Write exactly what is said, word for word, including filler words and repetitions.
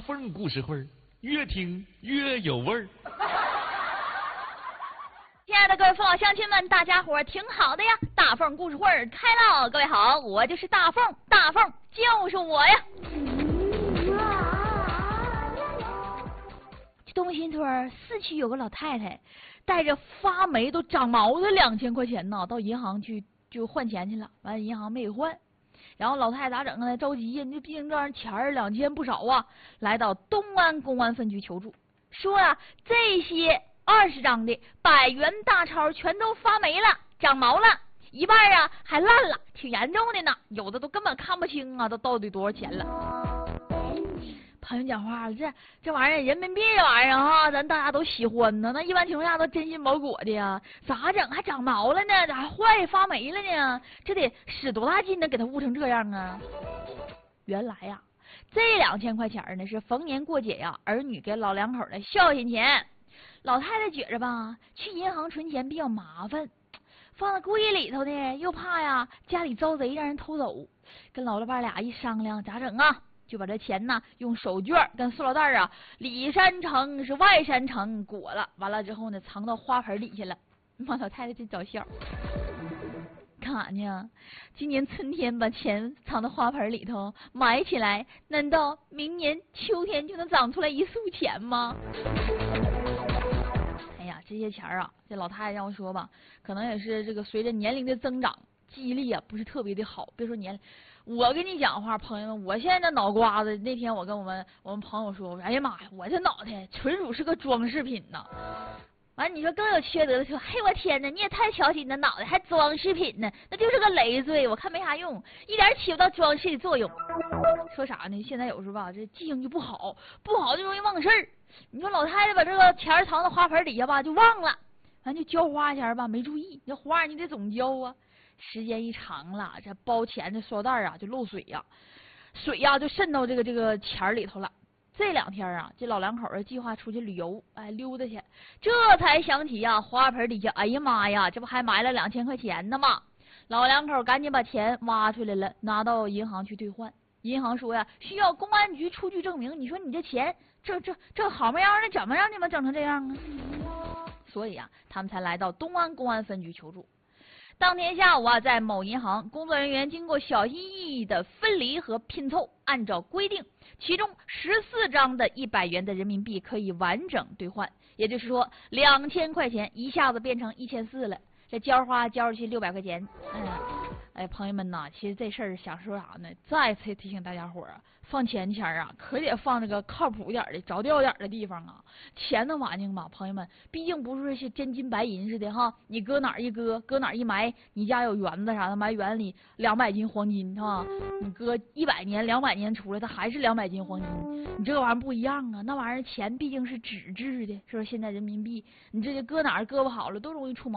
缝故事会儿，越听越有味儿。 亲爱的各位父老乡亲们，大家伙挺好的呀！大凤故事会儿开了，各位好，我就是大凤，大凤就是我呀。东新村市区有个老太太，带着发霉都长毛的两千块钱呢，到银行去就换钱去了，完了银行没给换。然后老太太咋整啊？着急呀，你毕竟这玩意儿钱儿两千不少啊，来到东安公安分局求助，说啊这些二十张的百元大钞全都发霉了，长毛了，一半啊还烂了，挺严重的呢，有的都根本看不清啊，都到底多少钱了。朋友讲话了，这这玩意儿人民币这玩意儿哈，咱大家都喜欢呢，那一般情况下都真心包裹的呀，咋整还长毛了呢？咋还坏发霉了呢？这得使多大劲呢，给它捂成这样啊？原来呀，这两千块钱呢是逢年过节呀，儿女给老两口的孝心钱。老太太觉着吧，去银行存钱比较麻烦，放在柜里头呢又怕呀家里遭贼让人偷走，跟老老伴俩一商量，咋整啊？就把这钱呢用手绢跟塑料袋啊里三层是外三层裹了，完了之后呢藏到花盆底下了。妈，老太太真找笑，干啥呢？今年春天把钱藏到花盆里头埋起来，难道明年秋天就能长出来一束钱吗？哎呀，这些钱啊，这老太太让我说吧，可能也是这个随着年龄的增长，记忆力啊不是特别的好。别说年龄，我跟你讲话，朋友们，我现在这脑瓜子，那天我跟我们我们朋友说，我说哎呀妈呀，我这脑袋纯属是个装饰品呐。完，你说更有缺德的说，嘿，我天哪，你也太瞧起你的脑袋，还装饰品呢，那就是个累赘，我看没啥用，一点起不到装饰的作用。说啥呢？现在有时候吧，这记性就不好，不好就容易忘事儿。你说老太太把这个钱藏到花盆底下吧，就忘了，完就浇花钱吧，没注意，这花你得总浇啊。时间一长了，这包钱的塑料袋啊就漏水呀、啊，水呀、啊、就渗到这个这个钱里头了。这两天啊，这老两口啊计划出去旅游，哎，溜达去，这才想起呀、啊，花盆底下，哎呀妈呀，这不还埋了两千块钱呢吗？老两口赶紧把钱挖出来了，拿到银行去兑换。银行说呀，需要公安局出具证明。你说你这钱，这这这好模样的，怎么让你们整成这样啊？所以啊，他们才来到东安公安分局求助。当天下午啊，在某银行，工作人员经过小心翼翼的分离和拼凑，按照规定，其中十四张的一百元的人民币可以完整兑换，也就是说，两千块钱一下子变成一千四了。这浇花浇出去六百块钱，嗯，哎，朋友们呐，其实这事儿想说啥呢？再次提醒大家伙儿啊，放钱钱啊，可得放这个靠谱点的、着调点的地方啊。钱那玩意儿吧，朋友们，毕竟不是像真金白银似的哈，你搁哪儿一搁，搁哪儿一埋，你家有园子啥的，埋园里两百斤黄金哈，你搁一百年、两百年出来，它还是两百斤黄金。你这个玩意儿不一样啊，那玩意儿钱毕竟是纸质的，是不是？现在人民币，你这个搁哪儿搁不好了，都容易出毛。